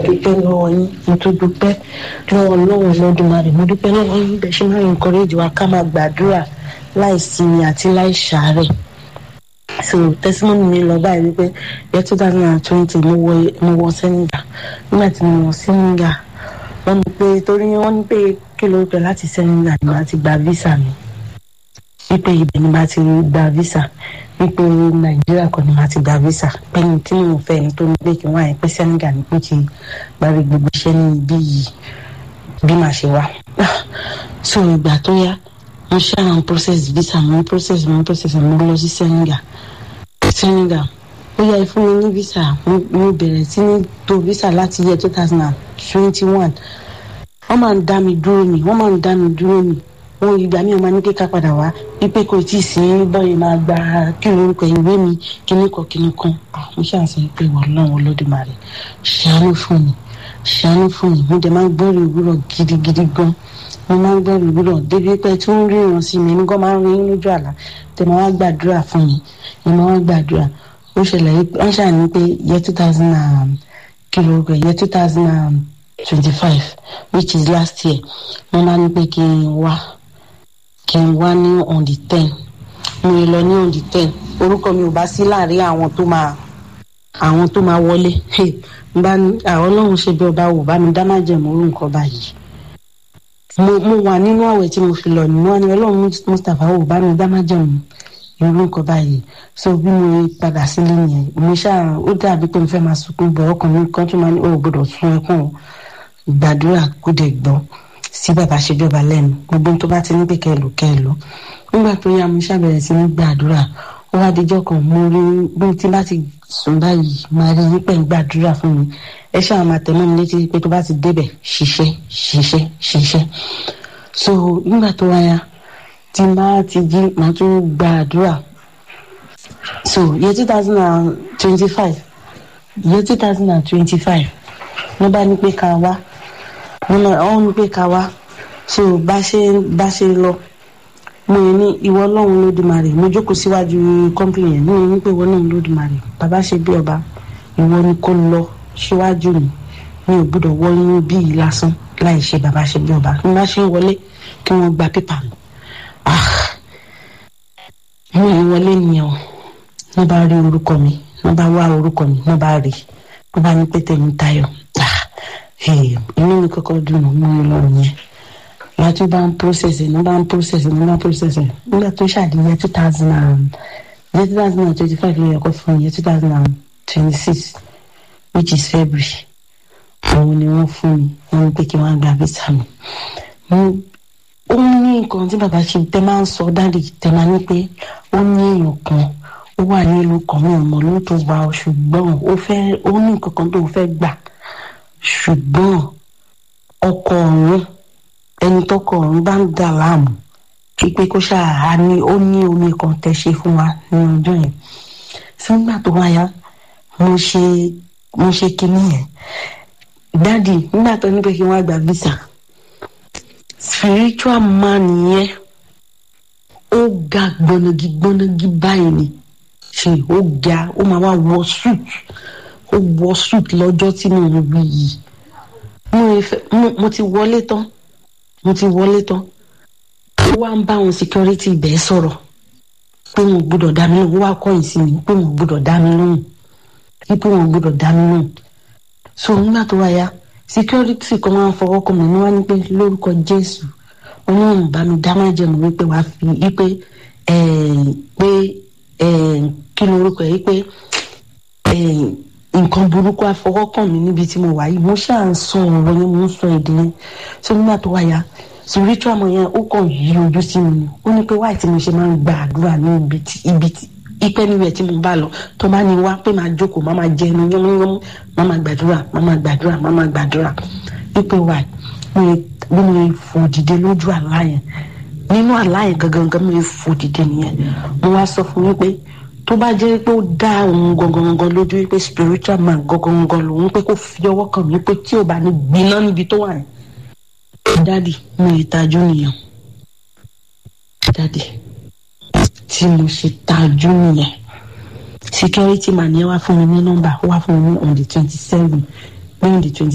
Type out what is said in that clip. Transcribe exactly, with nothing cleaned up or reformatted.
dúpẹ́ lọ́wọ́ yín mo tún dúpẹ́ lọ́wọ́ Ọlọ́run Olódùmarè mo dúpẹ́ lọ́wọ́ yín bẹ́ẹ̀ ṣe máa ń encourage wa ká máa gbàdúrà láì sinmi àti láì ṣàárẹ̀. So testimony mi lọ báyìí wípé year twenty twenty mo wọ mo wọ Senegal. Nígbà tí mo wọ Senegal wọ́n ní pé torí wọ́n ní pé kí ló pẹ́ láti Senegal ni màá ti gba visa mi wípé ibẹ̀ ni màá ti gba visa wípé Nàìjíríà kọ́ ni màá ti gba visa pé ní tí mo fẹ́ ni tó ní pé kí wọ́n àyè pé Senegal ni pé kí gbárí gbogbo iṣẹ́ ní ibi yìí bí màá ṣe wá. So ìgbà tó yá mo ṣe àwọn process visa mo process mo process mo lọ sí Senegal Senegal ó yá fún mi ní visa mo bẹ̀rẹ̀ sí ní tó visa láti year twenty twenty-one wọ́n máa ń dá mi dúró ni wọ́n máa ń dá mi dúró ni wọ́n ìgbà mi ò máa ní pé ká padà wá wípé kò tí ì sí bọ́ọ̀lù máa gba kí lórúkọ ìwé mi kíní kan kíní kan mo ṣàṣẹ pé Ọlọ́run Olódùmarè ṣàánú fún mi ṣàánú fún mi mo dẹ̀ máa ń gbọ́rọ̀ ìwúrọ̀ gidigidi gan mo máa ń gbọ́rọ̀ ìwúrọ̀ débi pé tí wọ́n rí ìràn sí mi nígbà máa ń rí lójú àlá tẹ̀ máa wá gbàdúrà fún mi ni mo wá gbàdúrà ó ṣẹlẹ̀ wọ́n ṣàní pé year two thousand kí lórúkọ year two thousand twenty-five which is last year mo máa ní pé kí n wá kí n wá ní on the ten mo lè lọ ní on the ten orúkọ mi ò bá sí láàrin àwọn tó máa àwọn tó máa wọlé bá ní àwọn Ọlọ́run ṣe bí ọba wò bá mi dá má jẹ̀mú orú nǹkan báyìí mo mo wà nínú àwẹ̀ tí mo fi lọ nínú wọn ni Ọlọ́run Mustapha wò bá mi dá má jẹ̀mú irú nǹkan báyìí so bí mo padà sílé yẹn mo ṣáà ó dàbí pé mo fẹ́ máa sunkún bọ̀ ọkàn mi kan tó máa ní ó gbọ́dọ̀ sun ẹkún gbàdúrà kó dẹ̀ gbọ́ sí bàbá ṣe bí ọba lẹ́nu gbogbo tó bá ti ní pé kẹlò kẹlò nígbà tó yá mo ṣàbẹ̀rẹ̀ sí ní gbàdúrà ó wá dijọ́ kan mo rí bí tí bá ti sùn báyìí máa rí yín pẹ̀ ń gbàdúrà fún mi ẹ ṣáà máa tẹ̀ mọ́ mi létí pé tó bá ti débẹ̀ ṣiṣẹ́ ṣiṣẹ́ ṣiṣẹ́ so nígbà tó wáyà tí máa ti jí máa tún gbàdúrà so year two thousand twenty-five year two thousand twenty-five ló bá ní pé ká wá nínú ọ̀hún ní pé ká wá so bá ṣe bá ṣe lọ mo ní ìwọ Ọlọ́run Olódùmarè mo jókòó síwájú company yẹn mo ní pé ìwọ Ọlọ́run Olódùmarè bàbá ṣe bí ọba ìwọ ni kó lọ síwájú mi mi ò gbọ́dọ̀ wọ inú bí i lásán láì ṣe bàbá ṣe bí ọba bí bá ṣe wọlé kí wọ́n gba pépà mi ah mo ní wọlé nìyẹn o wọ́n bá rí orúkọ mi wọ́n bá wá orúkọ mi wọ́n bá rí wọ́n bá ní pé tèmi Táyọ̀ inú mi kọ́kọ́ dùn mọ́ mi lọ́rùn yẹn láti bá ń process ní bá ń process ní bá ń process nígbà tó ṣàdéyẹ two thousand and year two thousand and twenty-five ló yẹ kó fún year two thousand and twenty-six which is February òun ni wọ́n fún mi wọ́n ní pé kí wọ́n gba visa mi ó ní nǹkan tí bàbá ṣe tẹ́ máa ń sọ dáàdì tẹ́ máa ní pé ó ní èèyàn kan ó wà ní ìlú kan mi ò mọ̀ ló tó wà ṣùgbọ́n ó fẹ́ ó ní nǹkan kan tó fẹ́ gbà ṣùgbọ́n ọkọ ọ̀run ẹni tọkọ ọ̀run bá ń dà láàmú pípé kó ṣáà ní ó ní omi kan tẹ́ ṣe fún wa ní ọjọ́ yẹn sígbà tó wáyá mo ṣe mo ṣe kinní yẹn dáàdì nígbà tó ní pé kí wọ́n gba visa spiritual man yẹn ó ga gbọnagi gbọnagi báyìí ni ṣe ó ga ó máa wá wọ suit ó wọ suit lọ́jọ́ tí mo ń wí yìí mo ti wọlé tán mo ti wọlé tán ó wá ń bá àwọn security bẹ́ẹ̀ sọ̀rọ̀ pé mo gbọ́dọ̀ dá mi lóhùn ó wá kọ̀yìn sí mi pé mo gbọ́dọ̀ dá mi lóhùn pé mo gbọ́dọ̀ dá mi lóhùn so nígbà tó wáyá security kan máa ń fọwọ́ kàn mí ní wá ní pé lórúkọ Jésù Ọlọ́run bá mi dá má jẹun wípé wàá fi wípé pé kí lórúkọ yìí pé nǹkan burúkú àfọwọ́kàn mi níbi tí mo wà yìí mo ṣáà ń sọ ọ̀rọ̀ yẹn mo ń sọ èdè yẹn so nígbà tó wáyà spiritual mọ̀ yẹn ó kàn yí ojú sí mi ó ní pé wáyé tí mo ṣe máa ń gba àdúrà ní ibi tí ibi tí ipẹ́ níbẹ̀ tí mo bá lọ tó bá ní wá pé máa jókòó máa máa jẹ ẹnu yánmúyánmú máa máa gbàdúrà máa máa gbàdúrà máa máa gbàdúrà wípé wáyé bí mo fò dìde lójú àlá yẹn nínú àlá yẹn gangan gan mo fò dìde nìyẹn mo wá sọ fún yín pé tó bá jẹ́ pé ó dá òun gangan lójú wípé spiritual man gangan lòun pé kó fi ọwọ́ kàn mí pé tí ò bá ní gbiná níbi tó wà yẹn dáàdì mo lè tajú nìyẹn dáàdì tí mo ṣe tajú nìyẹn security man yẹn wá fún mi ní nọ́mbà wá fún mi ní on the twenty seven ní on the twenty